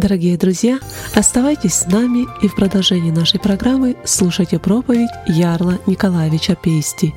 Дорогие друзья, оставайтесь с нами и в продолжении нашей программы слушайте проповедь Ярла Николаевича Пейсти.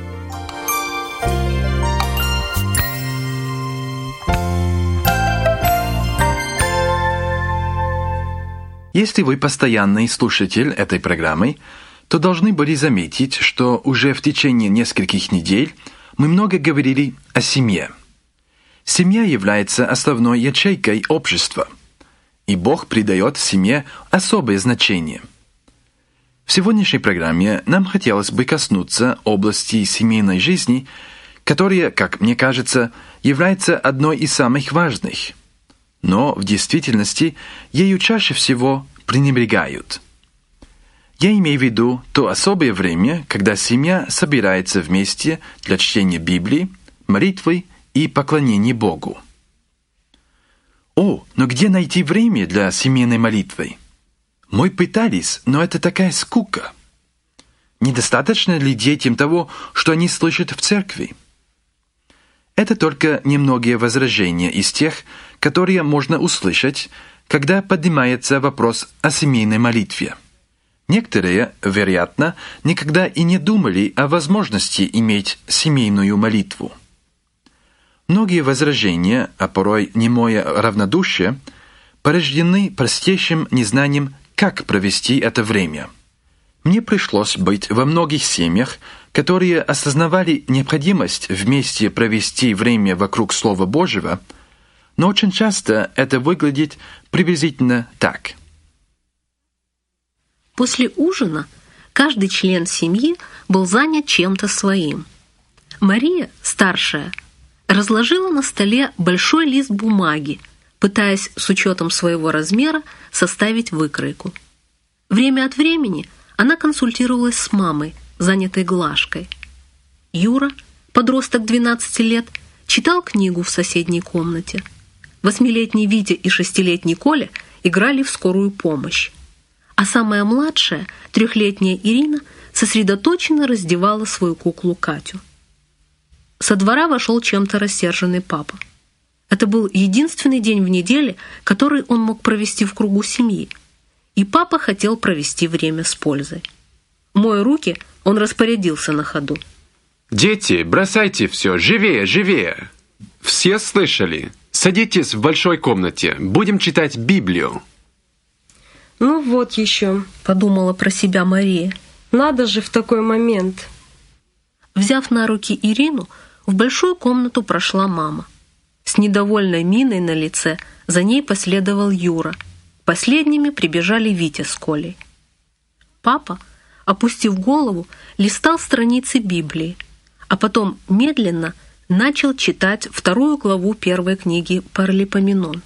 Если вы постоянный слушатель этой программы, то должны были заметить, что уже в течение нескольких недель мы много говорили о семье. Семья является основной ячейкой общества, и Бог придает семье особое значение. В сегодняшней программе нам хотелось бы коснуться области семейной жизни, которая, как мне кажется, является одной из самых важных, но в действительности ею чаще всего пренебрегают. Я имею в виду то особое время, когда семья собирается вместе для чтения Библии, молитвы и поклонения Богу. Но где найти время для семейной молитвы? Мы пытались, но это такая скука. Недостаточно ли детям того, что они слышат в церкви? Это только немногие возражения из тех, которые можно услышать, когда поднимается вопрос о семейной молитве. Некоторые, вероятно, никогда и не думали о возможности иметь семейную молитву. Многие возражения, а порой немое равнодушие, порождены простейшим незнанием, как провести это время. Мне пришлось быть во многих семьях, которые осознавали необходимость вместе провести время вокруг Слова Божьего, но очень часто это выглядит приблизительно так. После ужина каждый член семьи был занят чем-то своим. Мария, старшая, разложила на столе большой лист бумаги, пытаясь с учетом своего размера составить выкройку. Время от времени она консультировалась с мамой, занятой глажкой. Юра, подросток 12 лет, читал книгу в соседней комнате. 8-летний Витя и 6-летний Коля играли в скорую помощь. А самая младшая, 3-летняя Ирина, сосредоточенно раздевала свою куклу Катю. Со двора вошел чем-то рассерженный папа. Это был единственный день в неделе, который он мог провести в кругу семьи. И папа хотел провести время с пользой. Моя руки, он распорядился на ходу. «Дети, бросайте все, живее, живее! Все слышали? Садитесь в большой комнате, будем читать Библию». «Ну вот еще», — подумала про себя Мария. «Надо же в такой момент». Взяв на руки Ирину, в большую комнату прошла мама. С недовольной миной на лице за ней последовал Юра. Последними прибежали Витя с Колей. Папа, опустив голову, листал страницы Библии, а потом медленно начал читать 2 главу 1 книги Паралипоменон.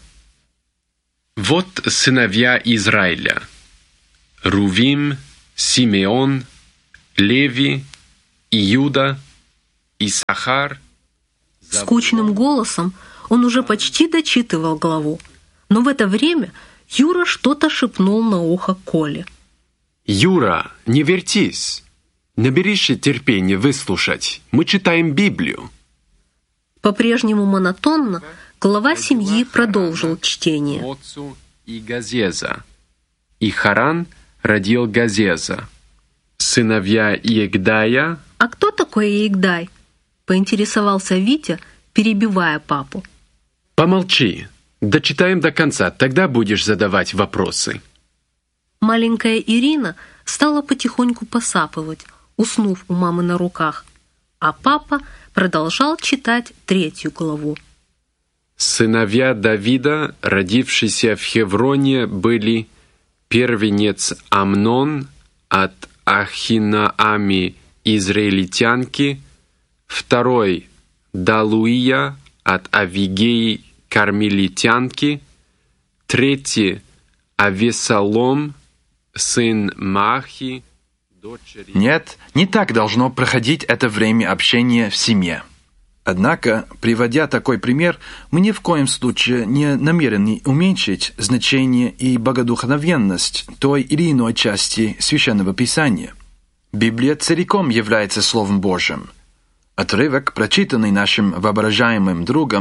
«Вот сыновья Израиля: Рувим, Симеон, Леви, Иуда, Исахар». Скучным голосом он уже почти дочитывал главу, но в это время Юра что-то шепнул на ухо Коле. «Юра, не вертись! Наберись терпения выслушать. Мы читаем Библию». По-прежнему монотонно глава семьи продолжил чтение. Моцу и Газеза. И Харан родил Газеза. Сыновья Иегдая. «А кто такой Иегдай?» — поинтересовался Витя, перебивая папу. «Помолчи. Дочитаем до конца, тогда будешь задавать вопросы». Маленькая Ирина стала потихоньку посапывать, уснув у мамы на руках, а папа продолжал читать 3 главу. Сыновья Давида, родившиеся в Хевроне, были первенец Амнон от Ахинаами израильтянки, второй Далуия от Авигеи кармелитянки, третий Авесалом, сын Махи, дочери... Нет, не так должно проходить это время общения в семье. Однако, приводя такой пример, мы ни в коем случае не намерены уменьшить значение и богодухновенность той или иной части Священного Писания. Библия целиком является Словом Божьим. Отрывок, прочитанный нашим воображаемым другом,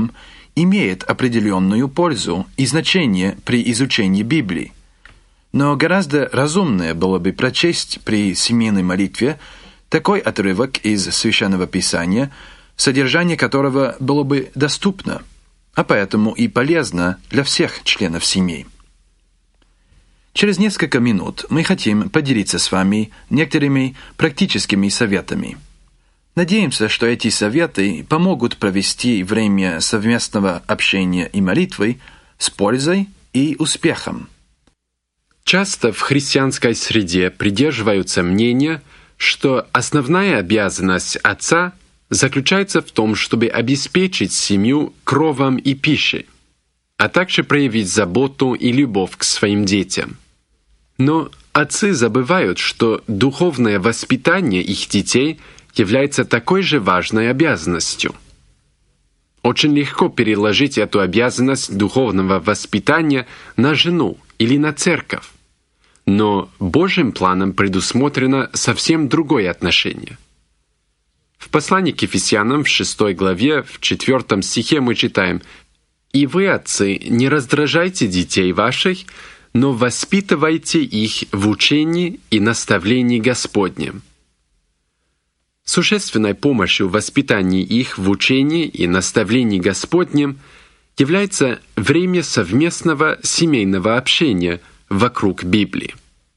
имеет определенную пользу и значение при изучении Библии. Но гораздо разумнее было бы прочесть при семейной молитве такой отрывок из Священного Писания, содержание которого было бы доступно, а поэтому и полезно для всех членов семей. Через несколько минут мы хотим поделиться с вами некоторыми практическими советами. Надеемся, что эти советы помогут провести время совместного общения и молитвы с пользой и успехом. Часто в христианской среде придерживаются мнения, что основная обязанность отца заключается в том, чтобы обеспечить семью кровом и пищей, а также проявить заботу и любовь к своим детям. Но отцы забывают, что духовное воспитание их детей является такой же важной обязанностью. Очень легко переложить эту обязанность духовного воспитания на жену или на церковь. Но Божьим планом предусмотрено совсем другое отношение. В послании к Ефесянам в 6 главе, в 4 стихе мы читаем: «И вы, отцы, не раздражайте детей ваших, но воспитывайте их в учении и наставлении Господнем». Существенной помощью в воспитании их в учении и наставлении Господнем является время совместного семейного общения вокруг Библии.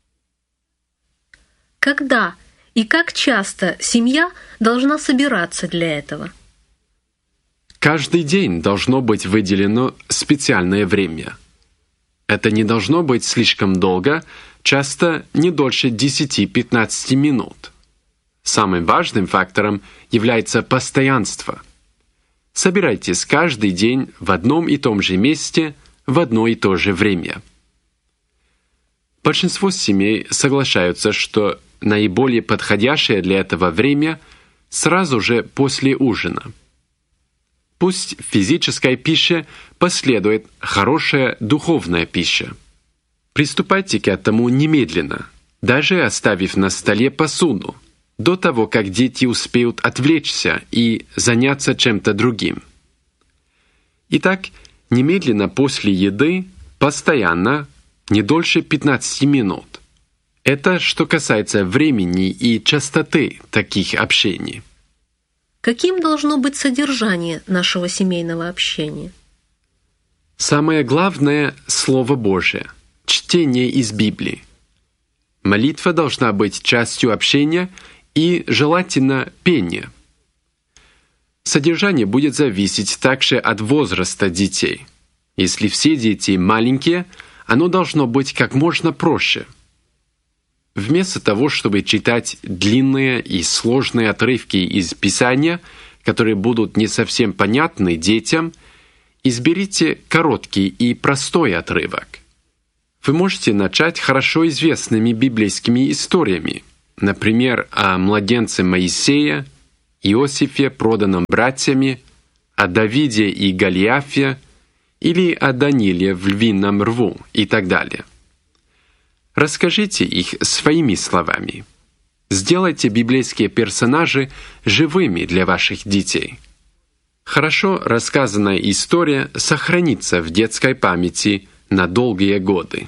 Когда и как часто семья должна собираться для этого? Каждый день должно быть выделено специальное время. Это не должно быть слишком долго, часто не дольше 10-15 минут. Самым важным фактором является постоянство. Собирайтесь каждый день в одном и том же месте в одно и то же время. Большинство семей соглашаются, что наиболее подходящее для этого время сразу же после ужина. Пусть в физической пище последует хорошая духовная пища. Приступайте к этому немедленно, даже оставив на столе посуду, до того, как дети успеют отвлечься и заняться чем-то другим. Итак, немедленно после еды, постоянно, не дольше 15 минут. Это что касается времени и частоты таких общений. Каким должно быть содержание нашего семейного общения? Самое главное – Слово Божие, чтение из Библии. Молитва должна быть частью общения и, желательно, пение. Содержание будет зависеть также от возраста детей. Если все дети маленькие, оно должно быть как можно проще. Вместо того, чтобы читать длинные и сложные отрывки из Писания, которые будут не совсем понятны детям, изберите короткий и простой отрывок. Вы можете начать хорошо известными библейскими историями, например, о младенце Моисея, Иосифе, проданном братьями, о Давиде и Голиафе, или о Данииле в львином рву и так далее. Расскажите их своими словами. Сделайте библейские персонажи живыми для ваших детей. Хорошо рассказанная история сохранится в детской памяти на долгие годы.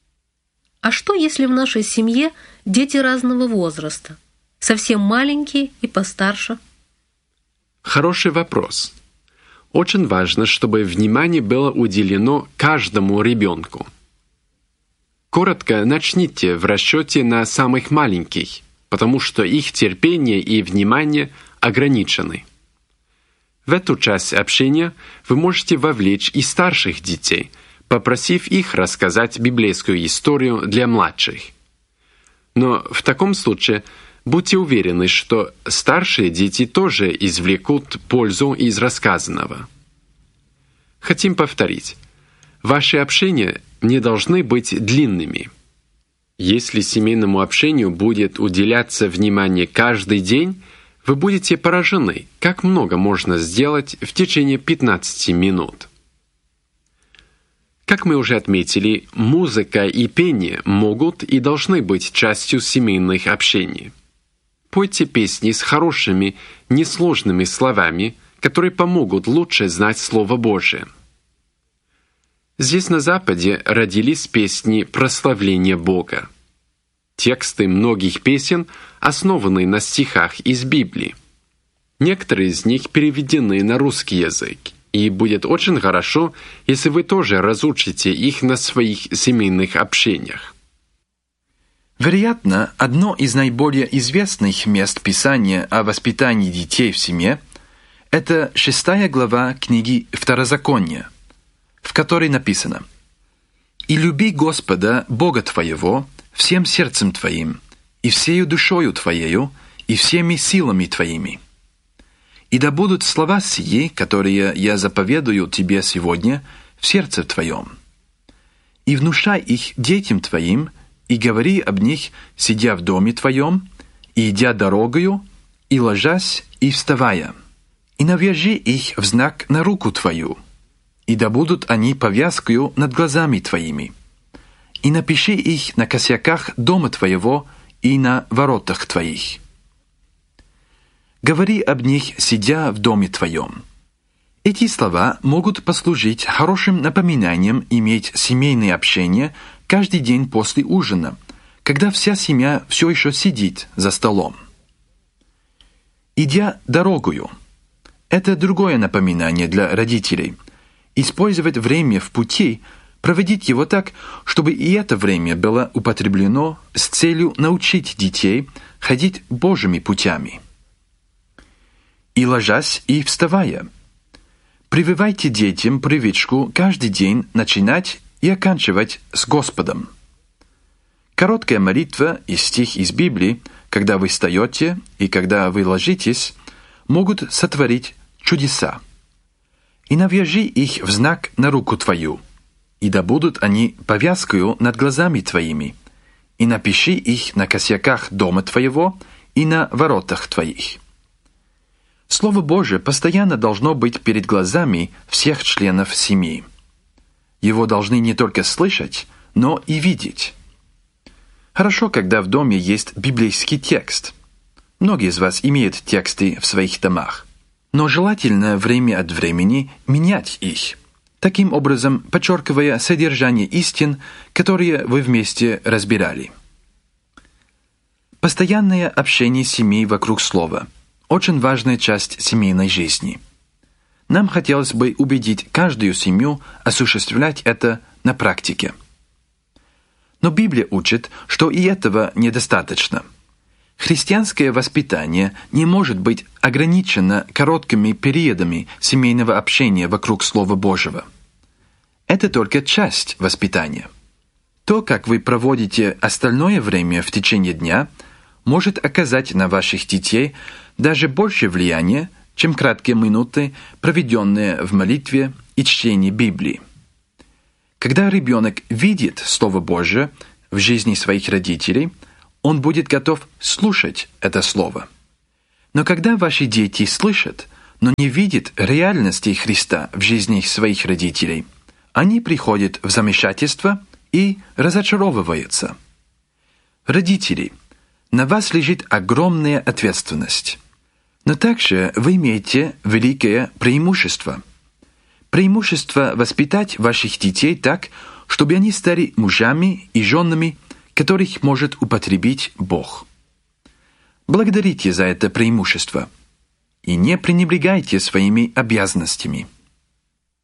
А что, если в нашей семье дети разного возраста? Совсем маленькие и постарше? Хороший вопрос. Очень важно, чтобы внимание было уделено каждому ребенку. Коротко начните в расчете на самых маленьких, потому что их терпение и внимание ограничены. В эту часть общения вы можете вовлечь и старших детей, попросив их рассказать библейскую историю для младших. Но в таком случае будьте уверены, что старшие дети тоже извлекут пользу из рассказанного. Хотим повторить. Ваши общения не должны быть длинными. Если семейному общению будет уделяться внимание каждый день, вы будете поражены, как много можно сделать в течение 15 минут. Как мы уже отметили, музыка и пение могут и должны быть частью семейных общений. Пойте песни с хорошими, несложными словами, которые помогут лучше знать Слово Божие. Здесь на Западе родились песни прославления Бога. Тексты многих песен основаны на стихах из Библии. Некоторые из них переведены на русский язык, и будет очень хорошо, если вы тоже разучите их на своих семейных общениях. Вероятно, одно из наиболее известных мест Писания о воспитании детей в семье – это 6 глава книги Второзакония, в которой написано: «И люби Господа, Бога твоего, всем сердцем твоим, и всею душою твоею, и всеми силами твоими. И да будут слова сии, которые я заповедую тебе сегодня, в сердце твоем. И внушай их детям твоим, и говори об них, сидя в доме твоем, и идя дорогою, и ложась, и вставая. И навяжи их в знак на руку твою, и да будут они повязкою над глазами твоими. И напиши их на косяках дома твоего и на воротах твоих. Говори об них, сидя в доме твоем». Эти слова могут послужить хорошим напоминанием иметь семейное общение каждый день после ужина, когда вся семья все еще сидит за столом. «Идя дорогою» — это другое напоминание для родителей. Использовать время в пути, проводить его так, чтобы и это время было употреблено с целью научить детей ходить Божьими путями. «И ложась, и вставая». Прививайте детям привычку каждый день начинать и оканчивать с Господом. Короткая молитва и стих из Библии, когда вы встаете и когда вы ложитесь, могут сотворить чудеса. «И навяжи их в знак на руку твою, и да будут они повязкою над глазами твоими, и напиши их на косяках дома твоего и на воротах твоих». Слово Божие постоянно должно быть перед глазами всех членов семьи. Его должны не только слышать, но и видеть. Хорошо, когда в доме есть библейский текст. Многие из вас имеют тексты в своих домах. Но желательно время от времени менять их, таким образом подчеркивая содержание истин, которые вы вместе разбирали. Постоянное общение семей вокруг слова – очень важная часть семейной жизни. Нам хотелось бы убедить каждую семью осуществлять это на практике. Но Библия учит, что и этого недостаточно. Христианское воспитание не может быть ограничено короткими периодами семейного общения вокруг Слова Божьего. Это только часть воспитания. То, как вы проводите остальное время в течение дня, может оказать на ваших детей даже больше влияния, чем краткие минуты, проведенные в молитве и чтении Библии. Когда ребенок видит Слово Божие в жизни своих родителей, он будет готов слушать это Слово. Но когда ваши дети слышат, но не видят реальности Христа в жизни своих родителей, они приходят в замешательство и разочаровываются. Родители, на вас лежит огромная ответственность. Но также вы имеете великое преимущество. Преимущество воспитать ваших детей так, чтобы они стали мужами и женами, которых может употребить Бог. Благодарите за это преимущество и не пренебрегайте своими обязанностями.